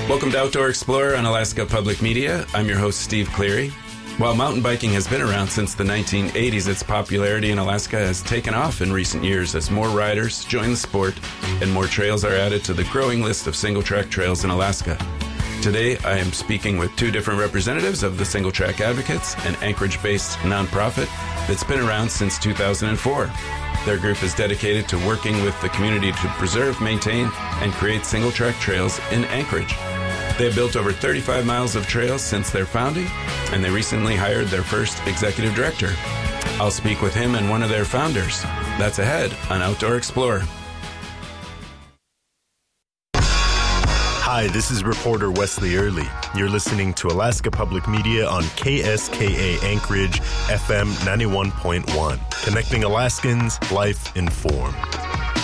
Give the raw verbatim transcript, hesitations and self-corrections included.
Welcome to Outdoor Explorer on Alaska Public Media. I'm your host, Steve Cleary. While mountain biking has been around since the nineteen eighties, its popularity in Alaska has taken off in recent years as more riders join the sport and more trails are added to the growing list of single-track trails in Alaska. Today, I am speaking with two different representatives of the Single Track Advocates, an Anchorage-based nonprofit that's been around since two thousand four. Their group is dedicated to working with the community to preserve, maintain, and create single-track trails in Anchorage. They have built over thirty-five miles of trails since their founding, and they recently hired their first executive director. I'll speak with him and one of their founders. That's ahead on Outdoor Explorer. Hi, this is reporter Wesley Early. You're listening to Alaska Public Media on K S K A Anchorage F M ninety-one point one. Connecting Alaskans, life informed.